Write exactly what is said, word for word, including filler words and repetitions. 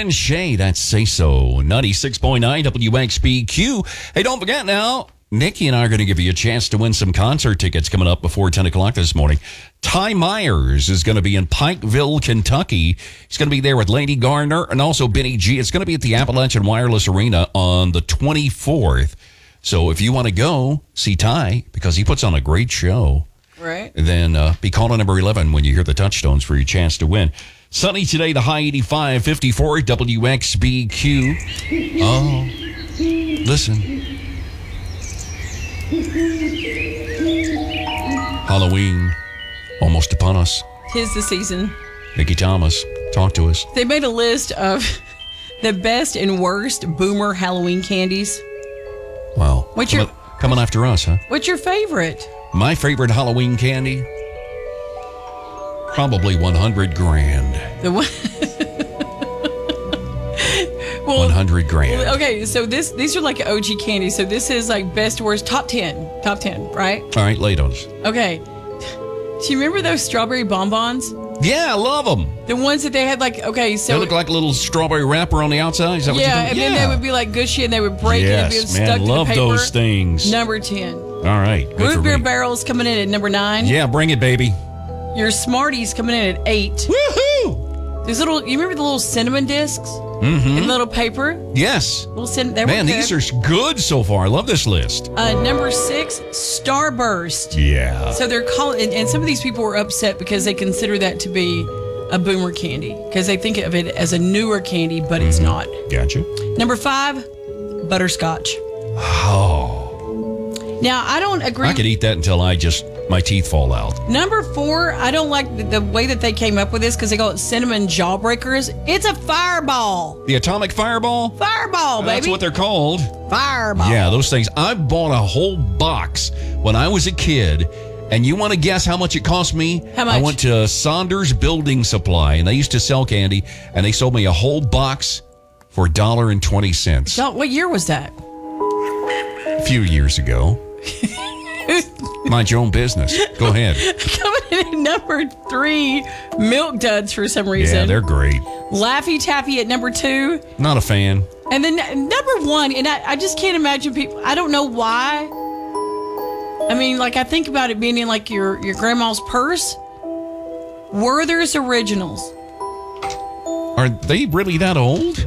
and Shay, that's Say So. ninety-six point nine W X B Q. Hey, don't forget now, Nikki and I are going to give you a chance to win some concert tickets coming up before ten o'clock this morning. Ty Myers is going to be in Pikeville, Kentucky. He's going to be there with Lady Gardner and also Benny G. It's going to be at the Appalachian Wireless Arena on the twenty-fourth. So if you want to go see Ty, because he puts on a great show, right? Then uh, be calling number eleven when you hear the touchstones for your chance to win. Sunny today, the high eighty-five, fifty-four, W X B Q. Oh, listen. Halloween almost upon us. 'Tis the season. Nikki Thomas, talk to us. They made a list of the best and worst boomer Halloween candies. Wow. What's coming, your coming after us, huh? What's your favorite? My favorite Halloween candy? Probably one hundred grand. The one. Well, one hundred grand. Okay, so this these are like O G candy. So this is like best worst top ten. Top ten, right? All right, lay those. Okay. Do you remember those strawberry bonbons? Yeah, I love them. The ones that they had like, okay, so. They look like a little strawberry wrapper on the outside. Is that what yeah, you're and doing? then Yeah. they would be like gushy and they would break yes, and be man, stuck to love the paper. those things. Number ten. All right. Good Root for beer me. barrels coming in at number nine. Yeah, bring it, baby. Your Smarties coming in at eight. Woohoo! These little, you remember the little cinnamon discs? Mm-hmm. In little paper? Yes. Little cin- they Man, were these good. are good so far. I love this list. Uh, number six, Starburst. Yeah. So they're calling, and, and some of these people were upset because they consider that to be a boomer candy because they think of it as a newer candy, but it's not. Gotcha. Number five, butterscotch. Oh. Now, I don't agree. I could eat that until I just, my teeth fall out. Number four, I don't like the, the way that they came up with this because they call it cinnamon jawbreakers. It's a fireball. The atomic fireball? Fireball, baby. That's what they're called. Fireball. Yeah, those things. I bought a whole box when I was a kid. And you want to guess how much it cost me? How much? I went to Saunders Building Supply, and they used to sell candy, and they sold me a whole box for a dollar and twenty cents. So, what year was that? A few years ago. Mind your own business. Go ahead. Coming in at number three, Milk Duds for some reason. Yeah, they're great. Laffy Taffy at number two. Not a fan. And then n- number one, and I, I just can't imagine people, I don't know why. I mean, like, I think about it being in, like, your, your grandma's purse. Werther's Originals. Are they really that old?